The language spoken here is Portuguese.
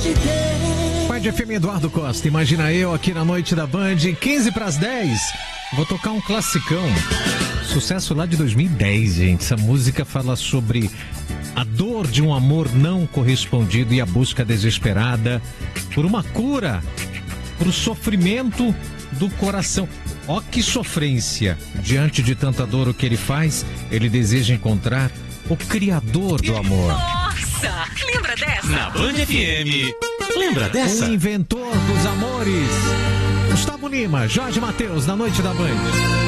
Band FM Eduardo Costa, imagina eu aqui na noite da Band, 15 para as 10. Vou tocar um classicão. Sucesso lá de 2010, gente. Essa música fala sobre a dor de um amor não correspondido e a busca desesperada por uma cura, por sofrimento do coração. Ó que sofrência! Diante de tanta dor, o que ele faz? Ele deseja encontrar o criador do amor. Nossa! Lembra dessa? Na Band FM. Lembra dessa? O inventor dos amores. Gustavo Lima, Jorge Mateus, na noite da Band.